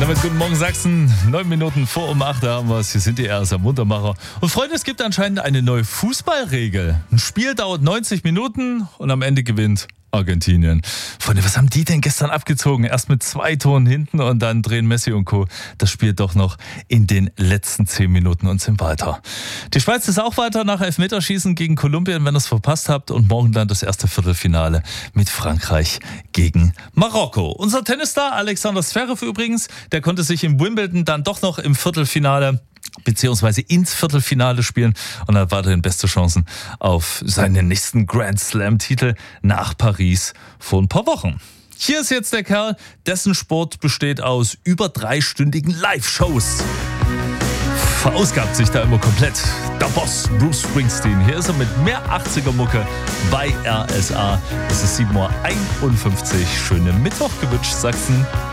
Damit guten Morgen Sachsen, 9 Minuten vor um 8 haben wir es. Hier sind die RSA Muntermacher. Und Freunde, es gibt anscheinend eine neue Fußballregel. Ein Spiel dauert 90 Minuten und am Ende gewinnt Argentinien. Freunde, was haben die denn gestern abgezogen? Erst mit 2 Toren hinten und dann drehen Messi und Co. das Spiel doch noch in den letzten 10 Minuten und sind weiter. Die Schweiz ist auch weiter nach Elfmeterschießen gegen Kolumbien, wenn ihr es verpasst habt. Und morgen dann das erste Viertelfinale mit Frankreich gegen Marokko. Unser Tennisstar Alexander Zverev übrigens, der konnte sich in Wimbledon dann doch noch im Viertelfinale beziehungsweise ins Viertelfinale spielen und hat weiterhin beste Chancen auf seinen nächsten Grand Slam-Titel nach Paris vor ein paar Wochen. Hier ist jetzt der Kerl, dessen Sport besteht aus über 3-stündigen Live-Shows. Verausgabt sich da immer komplett. Der Boss Bruce Springsteen. Hier ist er mit mehr 80er-Mucke bei RSA. Es ist 7:51 Uhr. Schönen Mittwoch gewünscht, Sachsen.